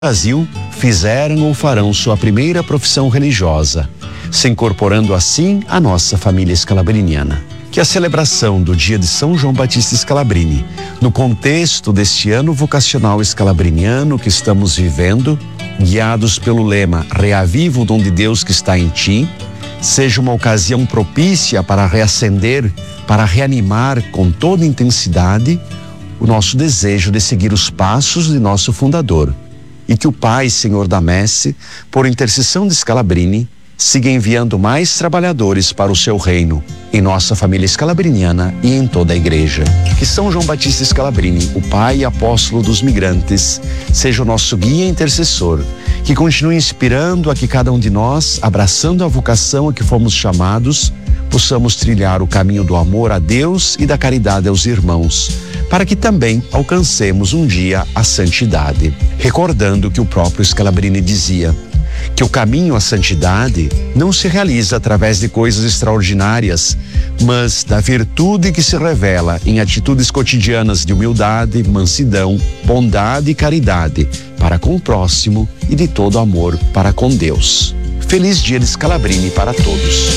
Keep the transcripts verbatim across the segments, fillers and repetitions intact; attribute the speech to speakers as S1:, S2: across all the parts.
S1: Brasil fizeram ou farão sua primeira profissão religiosa, se incorporando assim à nossa família escalabriniana. Que a celebração do dia de São João Batista Scalabrini, no contexto deste ano vocacional escalabriniano que estamos vivendo, guiados pelo lema Reaviva o dom de Deus que está em ti, seja uma ocasião propícia para reacender, para reanimar com toda intensidade o nosso desejo de seguir os passos de nosso fundador. E que o Pai, Senhor da Messe, por intercessão de Scalabrini, siga enviando mais trabalhadores para o seu reino, em nossa família escalabriniana e em toda a igreja. Que São João Batista Scalabrini, o Pai e apóstolo dos migrantes, seja o nosso guia e intercessor, que continue inspirando a que cada um de nós, abraçando a vocação a que fomos chamados, possamos trilhar o caminho do amor a Deus e da caridade aos irmãos, para que também alcancemos um dia a santidade. Recordando que o próprio Scalabrini dizia que o caminho à santidade não se realiza através de coisas extraordinárias, mas da virtude que se revela em atitudes cotidianas de humildade, mansidão, bondade e caridade para com o próximo e de todo amor para com Deus. Feliz dia de Scalabrini para todos.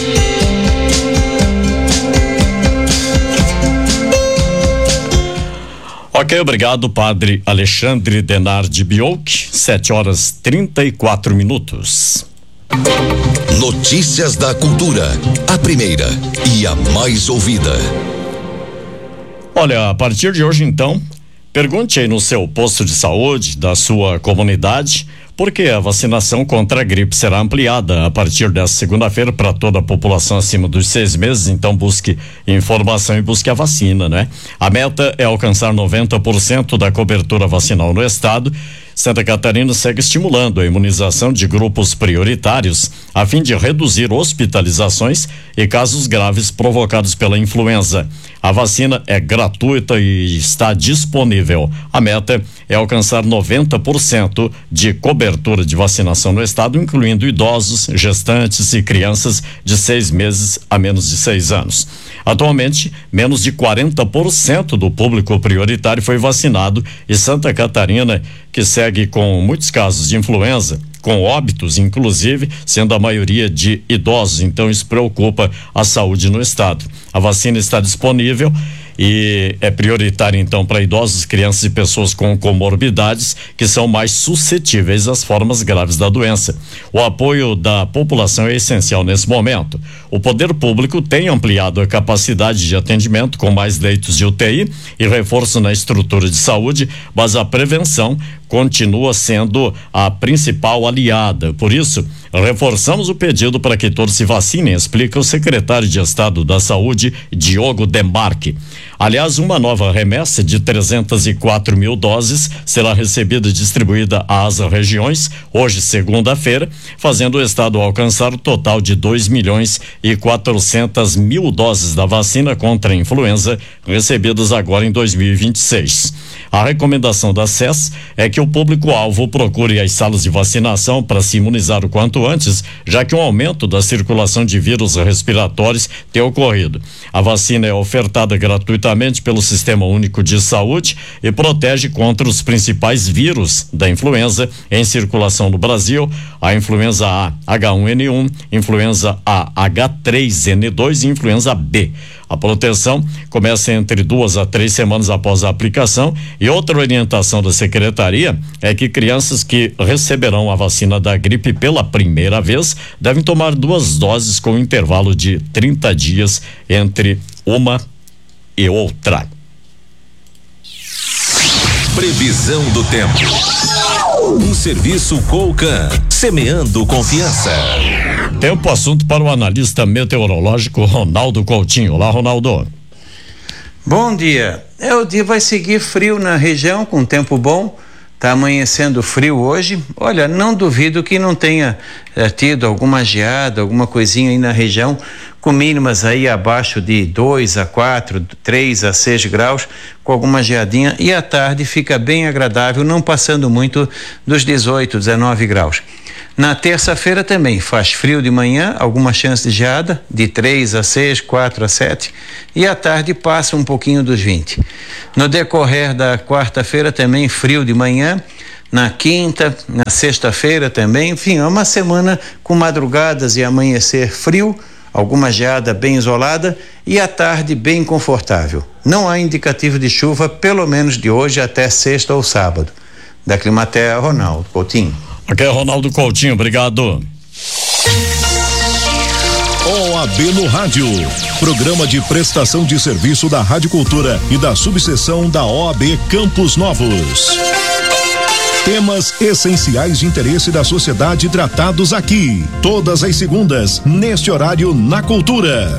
S2: Ok, obrigado, Padre Alexandre Denardi Biolk, sete horas trinta e quatro minutos.
S3: Notícias da cultura, a primeira e a mais ouvida.
S2: Olha, a partir de hoje então, pergunte aí no seu posto de saúde da sua comunidade, porque a vacinação contra a gripe será ampliada a partir desta segunda-feira para toda a população acima dos seis meses, então busque informação e busque a vacina, né? A meta é alcançar noventa por cento da cobertura vacinal no estado. Santa Catarina segue estimulando a imunização de grupos prioritários a fim de reduzir hospitalizações e casos graves provocados pela influenza. A vacina é gratuita e está disponível. A meta é alcançar noventa por cento de cobertura de vacinação no estado, incluindo idosos, gestantes e crianças de seis meses a menos de seis anos. Atualmente, menos de quarenta por cento do público prioritário foi vacinado e Santa Catarina, que segue com muitos casos de influenza, com óbitos, inclusive, sendo a maioria de idosos. Então, isso preocupa a saúde no estado. A vacina está disponível e é prioritária, então, para idosos, crianças e pessoas com comorbidades que são mais suscetíveis às formas graves da doença. O apoio da população é essencial nesse momento. O poder público tem ampliado a capacidade de atendimento com mais leitos de U T I e reforço na estrutura de saúde, mas a prevenção continua sendo a principal aliada. Por isso, reforçamos o pedido para que todos se vacinem, explica o secretário de Estado da Saúde, Diogo Demarque. Aliás, uma nova remessa de trezentas e quatro mil doses será recebida e distribuída às regiões hoje, segunda-feira, fazendo o estado alcançar o total de dois milhões e quatrocentas mil doses da vacina contra a influenza recebidas agora em dois mil e vinte e seis. A recomendação da S E S é que o público-alvo procure as salas de vacinação para se imunizar o quanto antes, já que um aumento da circulação de vírus respiratórios tem ocorrido. A vacina é ofertada gratuitamente pelo Sistema Único de Saúde e protege contra os principais vírus da influenza em circulação no Brasil: a influenza A H um N um, influenza A H três N dois e influenza B. A proteção começa entre duas a três semanas após a aplicação, e outra orientação da Secretaria é que crianças que receberão a vacina da gripe pela primeira vez devem tomar duas doses com intervalo de trinta dias entre uma e outra.
S3: Previsão do tempo. Um serviço Colcan, semeando confiança.
S2: Tempo, assunto para o analista meteorológico Ronaldo Coutinho. Olá, Ronaldo.
S4: Bom dia. É, o dia vai seguir frio na região, com tempo bom. Tá amanhecendo frio hoje. Olha, não duvido que não tenha é, tido alguma geada, alguma coisinha aí na região, com mínimas aí abaixo de dois a quatro, três a seis graus, com alguma geadinha, e à tarde fica bem agradável, não passando muito dos dezoito, dezenove graus. Na terça-feira também faz frio de manhã, alguma chance de geada, de três a seis, quatro a sete, e à tarde passa um pouquinho dos vinte. No decorrer da quarta-feira também frio de manhã, na quinta, na sexta-feira também. Enfim, é uma semana com madrugadas e amanhecer frio, alguma geada bem isolada e à tarde bem confortável. Não há indicativo de chuva, pelo menos de hoje até sexta ou sábado. Da Climatea, Ronaldo Coutinho.
S2: Ok, Ronaldo Coutinho, obrigado.
S5: O A B no Rádio, programa de prestação de serviço da Rádio Cultura e da subseção da O A B Campos Novos. Temas essenciais de interesse da sociedade tratados aqui, todas as segundas, neste horário na Cultura.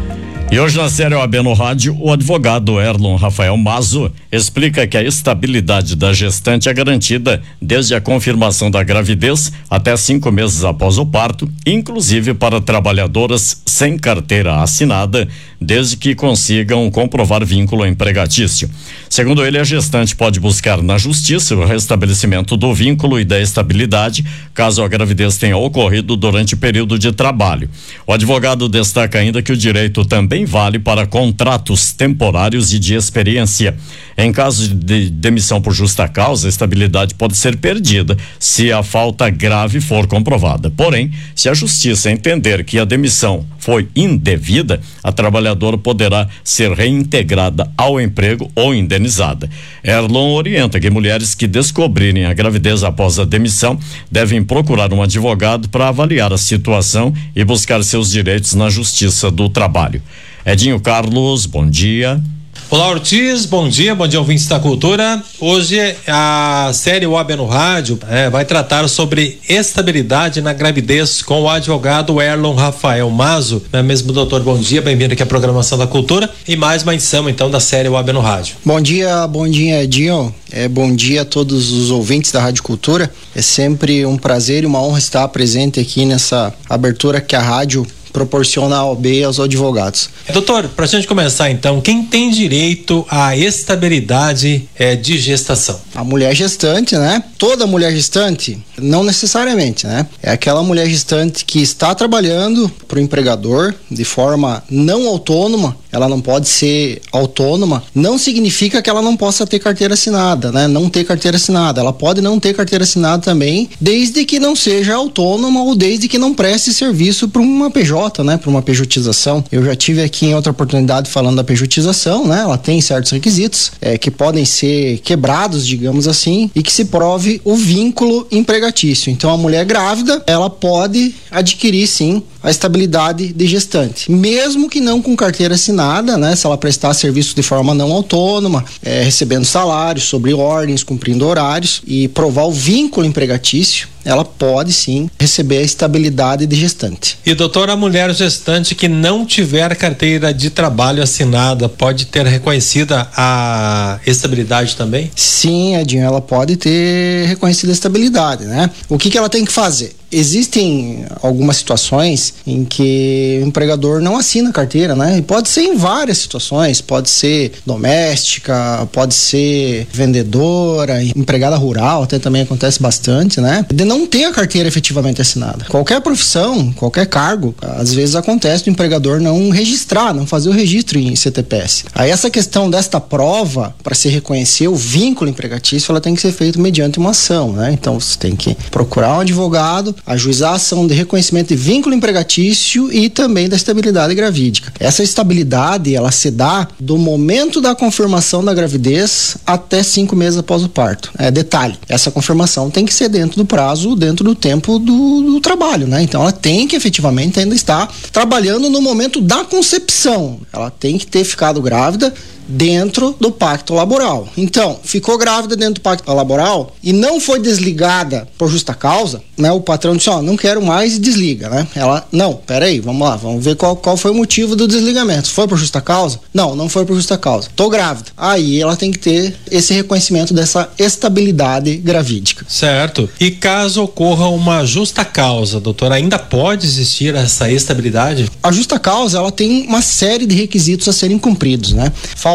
S2: E hoje na série O A B no Rádio, o advogado Erlon Rafael Mazo explica que a estabilidade da gestante é garantida desde a confirmação da gravidez até cinco meses após o parto, inclusive para trabalhadoras sem carteira assinada, desde que consigam comprovar vínculo empregatício. Segundo ele, a gestante pode buscar na justiça o restabelecimento do vínculo e da estabilidade, caso a gravidez tenha ocorrido durante o período de trabalho. O advogado destaca ainda que o direito também vale para contratos temporários e de experiência. Em caso de demissão por justa causa, a estabilidade pode ser perdida se a falta grave for comprovada. Porém, se a justiça entender que a demissão foi indevida, a trabalhadora poderá ser reintegrada ao emprego ou indenizada. Erlon orienta que mulheres que descobrirem a gravidez após a demissão devem procurar um advogado para avaliar a situação e buscar seus direitos na Justiça do Trabalho. Edinho Carlos, bom dia.
S6: Olá, Ortiz, bom dia, bom dia, ouvintes da Cultura. Hoje a série O A B no Rádio é, vai tratar sobre estabilidade na gravidez com o advogado Erlon Rafael Mazo. Não é mesmo, doutor? Bom dia, bem-vindo aqui à programação da Cultura e mais uma edição então da série O A B no Rádio.
S7: Bom dia, bom dia, Edinho. É, bom dia a todos os ouvintes da Rádio Cultura. É sempre um prazer e uma honra estar presente aqui nessa abertura que a rádio proporciona a O A B aos advogados.
S6: Doutor, para a gente começar então, quem tem direito à estabilidade é, de gestação?
S7: A mulher gestante, né? Toda mulher gestante, não necessariamente, né? É aquela mulher gestante que está trabalhando para o empregador de forma não autônoma. Ela não pode ser autônoma, não significa que ela não possa ter carteira assinada, né? Não ter carteira assinada, ela pode não ter carteira assinada também, desde que não seja autônoma ou desde que não preste serviço para uma P J, né? Para uma pejotização. Eu já tive aqui em outra oportunidade falando da pejotização, né? Ela tem certos requisitos é, que podem ser quebrados, digamos assim, e que se prove o vínculo empregatício. Então a mulher grávida, ela pode adquirir sim a estabilidade de gestante, mesmo que não com carteira assinada, né? Se ela prestar serviço de forma não autônoma, é, recebendo salários, sobre ordens, cumprindo horários e provar o vínculo empregatício, ela pode sim receber a estabilidade de gestante.
S6: E doutora, a mulher gestante que não tiver carteira de trabalho assinada pode ter reconhecida a estabilidade também?
S7: Sim, Edinho, ela pode ter reconhecida a estabilidade, né? O que que ela tem que fazer? Existem algumas situações em que o empregador não assina a carteira, né? E pode ser em várias situações, pode ser doméstica, pode ser vendedora, empregada rural, até também acontece bastante, né? De não ter a carteira efetivamente assinada. Qualquer profissão, qualquer cargo, às vezes acontece do empregador não registrar, não fazer o registro em C T P S. Aí essa questão desta prova, para se reconhecer o vínculo empregatício, ela tem que ser feita mediante uma ação, né? Então você tem que procurar um advogado, ajuizar a ação de reconhecimento de vínculo empregatício e também da estabilidade gravídica. Essa estabilidade, ela se dá do momento da confirmação da gravidez até cinco meses após o parto. É, detalhe, essa confirmação tem que ser dentro do prazo, dentro do tempo do, do trabalho, né? Então ela tem que efetivamente ainda estar trabalhando no momento da concepção. Ela tem que ter ficado grávida dentro do pacto laboral. Então, ficou grávida dentro do pacto laboral e não foi desligada por justa causa, né? O patrão disse, ó, não quero mais e desliga, né? Ela, não, peraí, vamos lá, vamos ver qual, qual foi o motivo do desligamento. Foi por justa causa? Não, não foi por justa causa. Tô grávida. Aí ela tem que ter esse reconhecimento dessa estabilidade gravídica.
S6: Certo. E caso ocorra uma justa causa, doutora, ainda pode existir essa estabilidade?
S7: A justa causa, ela tem uma série de requisitos a serem cumpridos, né? Falta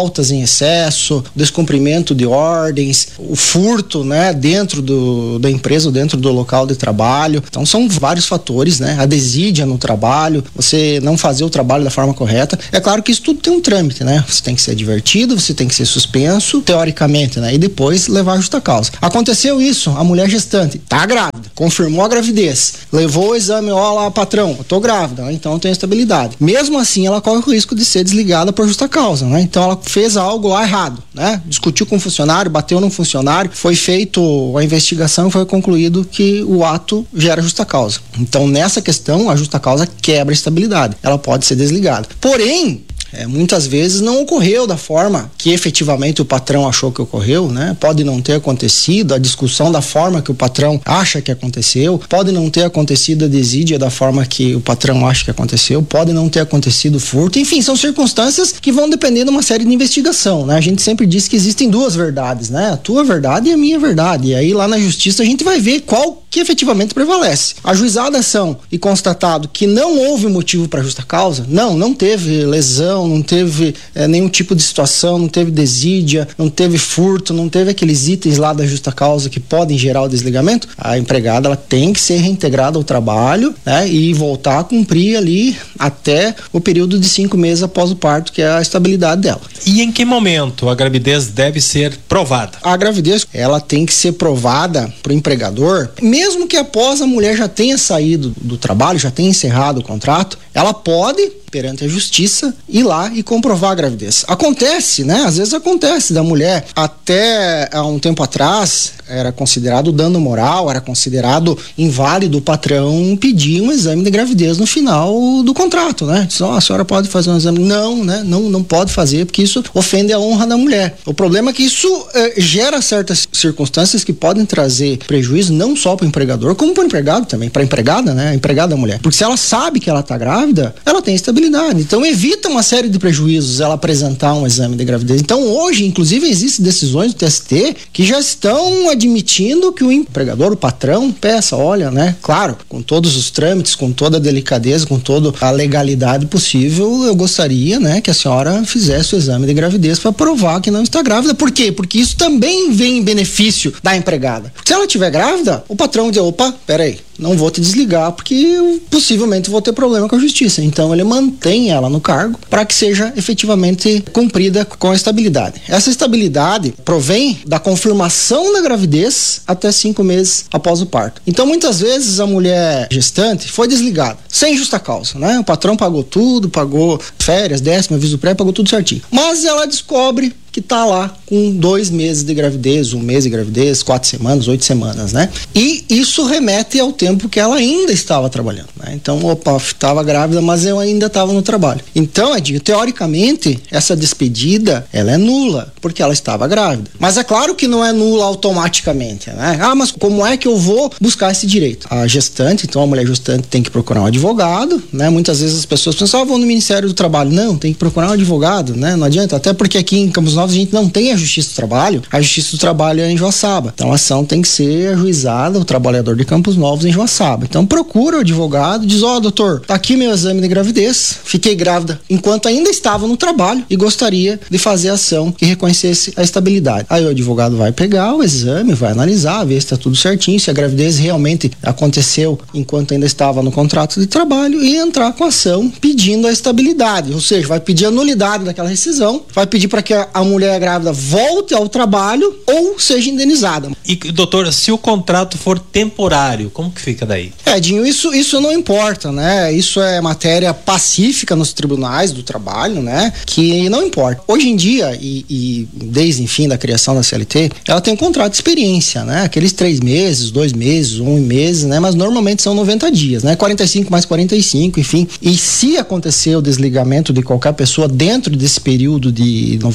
S7: faltas em excesso, descumprimento de ordens, o furto, né, dentro do, da empresa, dentro do local de trabalho. Então são vários fatores, né? A desídia no trabalho, você não fazer o trabalho da forma correta. É claro que isso tudo tem um trâmite, né? Você tem que ser advertido, você tem que ser suspenso, teoricamente, né? E depois levar a justa causa. Aconteceu isso, a mulher gestante tá grávida, confirmou a gravidez, levou o exame, ó lá, patrão, eu tô grávida, né? Então eu tenho estabilidade. Mesmo assim, ela corre o risco de ser desligada por justa causa, né? Então ela fez algo lá errado, né? Discutiu com o funcionário, bateu num funcionário, foi feito a investigação e foi concluído que o ato gera justa causa. Então nessa questão, a justa causa quebra a estabilidade. Ela pode ser desligada. Porém, É, muitas vezes não ocorreu da forma que efetivamente o patrão achou que ocorreu, né? Pode não ter acontecido a discussão da forma que o patrão acha que aconteceu, pode não ter acontecido a desídia da forma que o patrão acha que aconteceu, pode não ter acontecido o furto, enfim, são circunstâncias que vão depender de uma série de investigação, né? A gente sempre diz que existem duas verdades, né? A tua verdade e a minha verdade, e aí lá na justiça a gente vai ver qual que efetivamente prevalece. Ajuizada a ação e constatado que não houve motivo para justa causa, não, não teve lesão, não teve é, nenhum tipo de situação, não teve desídia, não teve furto, não teve aqueles itens lá da justa causa que podem gerar o desligamento, a empregada ela tem que ser reintegrada ao trabalho, né, e voltar a cumprir ali até o período de cinco meses após o parto, que é a estabilidade dela.
S6: E em que momento a gravidez deve ser provada?
S7: A gravidez, ela tem que ser provada para o empregador, mesmo que após a mulher já tenha saído do trabalho, já tenha encerrado o contrato, ela pode, perante a justiça, ir lá e comprovar a gravidez. Acontece, né? Às vezes acontece da mulher, até há um tempo atrás, era considerado dano moral, era considerado inválido o patrão pedir um exame de gravidez no final do contrato, né? Diz, ó, a senhora pode fazer um exame. Não, né? Não, não pode fazer, porque isso ofende a honra da mulher. O problema é que isso eh, gera certas circunstâncias que podem trazer prejuízo não só para o empregador, como para o empregado também, para a empregada, né? A empregada da mulher. Porque se ela sabe que ela está grávida, ela tem estabilidade. Então evita uma série de prejuízos ela apresentar um exame de gravidez. Então hoje, inclusive, existem decisões do T S T que já estão admitindo que o empregador, o patrão, peça, olha, né? Claro, com todos os trâmites, com toda a delicadeza, com toda a legalidade possível, eu gostaria, né, que a senhora fizesse o exame de gravidez para provar que não está grávida. Por quê? Porque isso também vem em benefício da empregada. Se ela estiver grávida, o patrão diz, opa, peraí, não vou te desligar porque eu possivelmente vou ter problema com a justiça. Então ele mantém ela no cargo para que seja efetivamente cumprida com a estabilidade. Essa estabilidade provém da confirmação da gravidez até cinco meses após o parto. Então muitas vezes a mulher gestante foi desligada, sem justa causa, né? O patrão pagou tudo, pagou férias, décimo, aviso pré, pagou tudo certinho. Mas ela descobre que tá lá com dois meses de gravidez, um mês de gravidez, quatro semanas, oito semanas, né? E isso remete ao tempo que ela ainda estava trabalhando, né? Então, opa, estava grávida, mas eu ainda estava no trabalho. Então, Edinho, teoricamente, essa despedida, ela é nula, porque ela estava grávida. Mas é claro que não é nula automaticamente, né? Ah, mas como é que eu vou buscar esse direito? A gestante, então a mulher gestante tem que procurar um advogado, né? Muitas vezes as pessoas pensam, ah, vou no Ministério do Trabalho. Não, tem que procurar um advogado, né? Não adianta, até porque aqui em Campos Novos a gente não tem a Justiça do Trabalho, a Justiça do Trabalho é em Joaçaba. Então a ação tem que ser ajuizada, o trabalhador de Campos Novos em Joaçaba. Então procura o advogado, diz, ó, oh, doutor, tá aqui meu exame de gravidez, fiquei grávida enquanto ainda estava no trabalho e gostaria de fazer a ação que reconhecesse a estabilidade. Aí o advogado vai pegar o exame, vai analisar, ver se tá tudo certinho, se a gravidez realmente aconteceu enquanto ainda estava no contrato de trabalho e entrar com a ação pedindo a estabilidade, ou seja, vai pedir a nulidade daquela rescisão, vai pedir para que a mulher grávida volte ao trabalho ou seja indenizada.
S6: E, doutor, se o contrato for temporário, como que fica daí?
S7: É, Dinho, isso, isso não importa, né? Isso é matéria pacífica nos tribunais do trabalho, né? Que não importa. Hoje em dia, e, e desde, enfim, da criação da C L T, ela tem um contrato de experiência, né? Aqueles três meses, dois meses, um mês, né? Mas normalmente são noventa dias, né? quarenta e cinco mais quarenta e cinco, enfim. E se acontecer o desligamento de qualquer pessoa dentro desse período de noventa dias,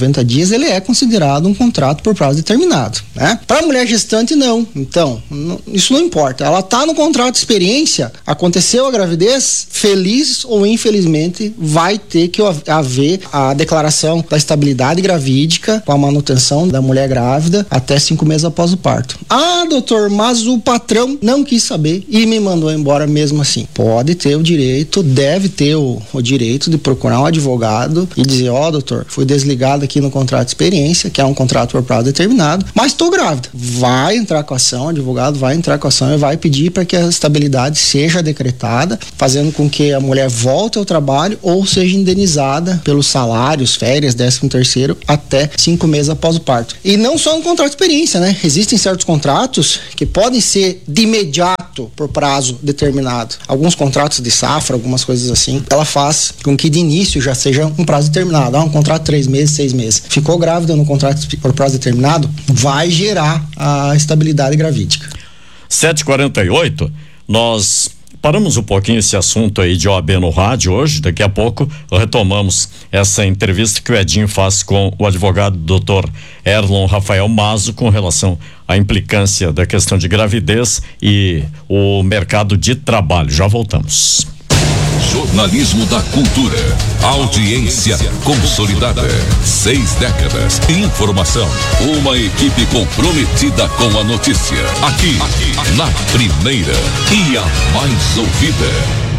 S7: gravidez ele é considerado um contrato por prazo determinado, né? Para a mulher gestante não. Então, não, isso não importa. Ela tá no contrato de experiência, aconteceu a gravidez, feliz ou infelizmente, vai ter que haver a declaração da estabilidade gravídica com a manutenção da mulher grávida até cinco meses após o parto. Ah, doutor, mas o patrão não quis saber e me mandou embora mesmo assim. Pode ter o direito, deve ter o, o direito de procurar um advogado e dizer, ó, oh, doutor, fui desligado aqui no contrato de experiência, que é um contrato por prazo determinado, mas estou grávida. Vai entrar com a ação, o advogado vai entrar com a ação e vai pedir para que a estabilidade seja decretada, fazendo com que a mulher volte ao trabalho ou seja indenizada pelos salários, férias, décimo terceiro, até cinco meses após o parto. E não só no contrato de experiência, né? Existem certos contratos que podem ser de imediato por prazo determinado. Alguns contratos de safra, algumas coisas assim, ela faz com que de início já seja um prazo determinado. Ah, um contrato de três meses, seis meses. Ficou grávida no contrato por prazo determinado, vai gerar a estabilidade gravídica.
S2: sete e quarenta e oito, nós paramos um pouquinho esse assunto aí de O A B no rádio hoje. Daqui a pouco retomamos essa entrevista que o Edinho faz com o advogado doutor Erlon Rafael Mazo com relação à implicância da questão de gravidez e o mercado de trabalho. Já voltamos.
S3: Jornalismo da Cultura. Audiência consolidada. Seis décadas. Informação. Uma equipe comprometida com a notícia. Aqui, aqui, na primeira e a mais ouvida.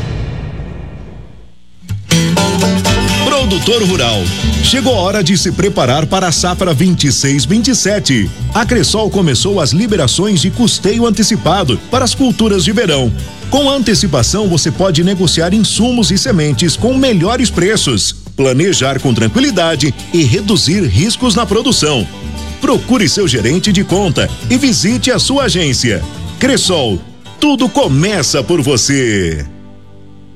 S5: Produtor rural, chegou a hora de se preparar para a safra vinte e seis vinte e sete. A Cressol começou as liberações de custeio antecipado para as culturas de verão. Com antecipação, você pode negociar insumos e sementes com melhores preços, planejar com tranquilidade e reduzir riscos na produção. Procure seu gerente de conta e visite a sua agência. Cressol, tudo começa por você.